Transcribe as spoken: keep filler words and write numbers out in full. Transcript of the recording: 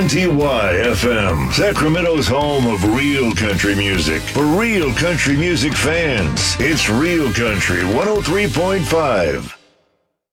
T Y F M, Sacramento's home of real country music. For real country music fans, it's Real Country one oh three point five.